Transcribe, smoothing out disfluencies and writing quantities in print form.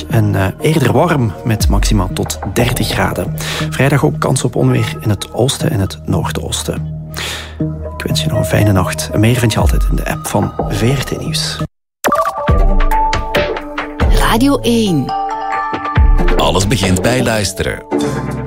en eerder warm met maxima tot 30 graden. Vrijdag ook kans op onweer in het oosten en het noordoosten. Ik wens je nog een fijne nacht. En meer vind je altijd in de app van VRT Nieuws. Radio 1. Alles begint bij luisteren.